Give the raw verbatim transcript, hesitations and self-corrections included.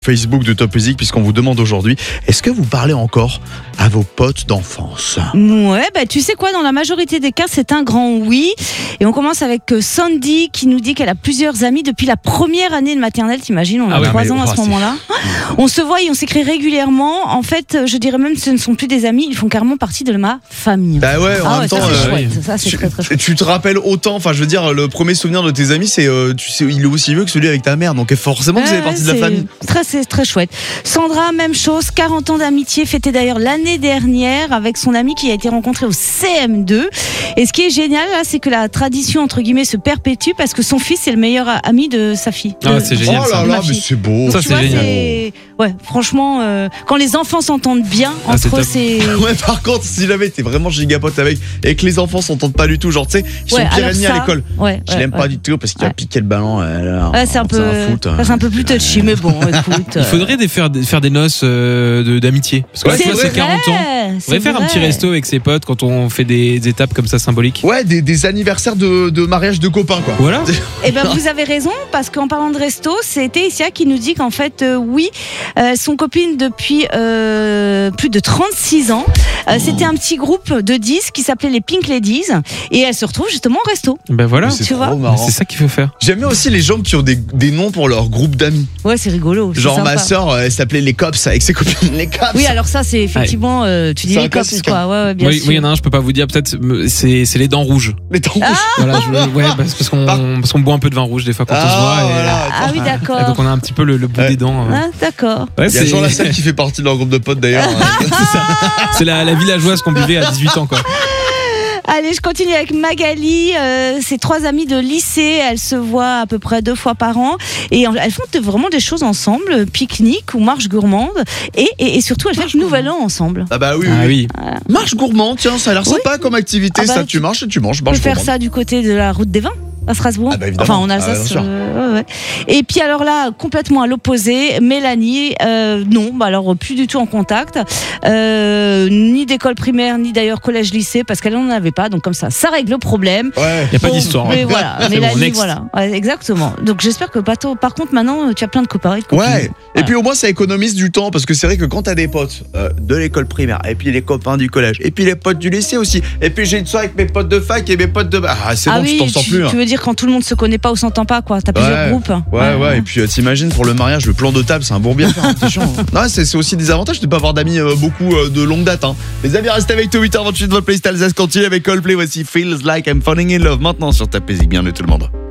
Facebook de Top Music, puisqu'on vous demande aujourd'hui, est-ce que vous parlez encore à vos potes d'enfance ? Ouais, bah tu sais quoi, dans la majorité des cas, c'est un grand oui. Et on commence avec Sandy qui nous dit qu'elle a plusieurs amis depuis la première année de maternelle. T'imagines, on a Ah ouais, trois mais, ans à oh, ce moment-là. On se voit et on s'écrit régulièrement. En fait, je dirais même que ce ne sont plus des amis, ils font carrément partie de ma famille. Bah ouais, en ah même ouais, temps, ça c'est euh, chouette. Ça c'est tu, très très chouette. tu te rappelles autant, enfin je veux dire, le premier souvenir de tes amis, c'est, euh, tu sais, il est aussi vieux que celui avec ta mère, donc forcément vous Ouais, avez partie de la c'est famille. Très, c'est très chouette. Sandra, même chose, quarante ans d'amitié, fêtée d'ailleurs l'année dernière avec son ami qui a été rencontré au C M deux. Et ce qui est génial là, c'est que la tradition entre guillemets se perpétue parce que son fils est le meilleur ami de sa fille. Ah, De- c'est génial, Oh là ça. là, mais c'est beau. Ça, Tu c'est vois, génial. c'est- Ouais, franchement, euh, quand les enfants s'entendent bien Ah, c'est entre eux, top. c'est. Ouais, par contre, si jamais t'es vraiment gigapote avec et que les enfants s'entendent pas du tout, genre tu sais, ils sont Ouais, pire alors ennemis ça, à l'école. Ouais, Je ouais, l'aime ouais. pas du tout parce qu'il a Ouais. piqué le ballon. euh, Ouais, c'est un peu, un foot. ça, c'est un peu plus touchy, mais bon, écoute. Il faudrait des- faire, des- faire des noces euh, de- d'amitié. Parce que là, Ouais, tu vois, c'est c'est quarante ans. On c'est devrait faire un vrai. petit resto avec ses potes quand on fait des, des étapes comme ça symboliques. Ouais, des, des anniversaires de, de mariage de copains quoi. Voilà. Eh ben, vous avez raison, parce qu'en parlant de resto, c'est Técia qui nous dit qu'en fait, euh, oui, euh, son copine depuis euh, plus de trente-six ans. Euh, C'était un petit groupe de dix qui s'appelait les Pink Ladies, et elle se retrouve justement au resto. Ben voilà. Mais c'est tu trop vois. marrant. C'est ça qu'il faut faire. J'aime bien aussi les gens qui ont des, des noms pour leur groupe d'amis. Ouais, c'est rigolo. c'est Genre sympa. ma sœur, elle s'appelait les cops avec ses copines les cops. Oui, alors ça, c'est effectivement, euh, tu dis C'est un les cops, classique, quoi. Ouais, ouais, bien Oui, sûr. oui, il y en a un, je peux pas vous dire, peut-être, euh, c'est c'est les dents rouges. Les dents rouges. Voilà, je- ouais, parce, parce qu'on parce qu'on boit un peu de vin rouge des fois quand on se voit. Ah, Et, voilà. Ah oui, et d'accord. donc on a un petit peu le, le bout Ouais. des dents. euh. Ah, d'accord. Ouais, Il y a c'est Jean Lassalle qui fait partie de leur groupe de potes d'ailleurs. c'est ça. C'est la, la villageoise qu'on buvait à dix-huit ans, quoi. Allez, je continue avec Magali. Euh, c'est trois amies de lycée. Elles se voient à peu près deux fois par an. Et en- elles font de- vraiment des choses ensemble. Pique-nique ou marche gourmande. Et, et, et surtout, elles font le nouvel an ensemble. Ah bah oui, Ah oui. oui. Marche gourmand, tiens, ça a l'air sympa comme activité. Ah bah, ça, tu- tu marches et tu manges. On peut Marche faire gourmande. ça du côté de la route des vins à Strasbourg. Ah bah évidemment. Enfin, en Ah, bien Alsace. sûr. euh, ouais, ouais. Et puis alors là, complètement à l'opposé, Mélanie, euh, non, bah alors plus du tout en contact, euh, ni d'école primaire, ni d'ailleurs collège-lycée, parce qu'elle n'en avait pas. Donc comme ça, ça règle le problème. Ouais. Il n'y a pas Bon, d'histoire. Mais hein. voilà, C'est bon, Mélanie, next. voilà, Ouais, exactement. Donc j'espère que bateau. Par contre, maintenant, tu as plein de copains et de copines. Ouais, et Voilà. puis au moins ça économise du temps parce que c'est vrai que quand t'as des potes euh, de l'école primaire et puis les copains du collège et puis les potes du lycée aussi et puis j'ai une soirée avec mes potes de fac et mes potes de ah c'est Ah bon oui, tu t'en sors tu, plus hein. tu veux dire quand tout le monde se connaît pas ou s'entend pas, quoi. T'as plusieurs Ouais. groupes. Ouais, ouais, et puis euh, t'imagines pour le mariage, le plan de table, c'est un bourbier à faire, hein, c'est chiant. hein. Non, c'est c'est aussi des avantages de pas avoir d'amis euh, beaucoup euh, de longue date. Hein. Les amis, restez avec nous, huit heures vingt-huit, votre playlist Alsace continue avec Coldplay. Voici Feels Like I'm Falling in Love maintenant sur Top Music. Bienvenue tout le monde.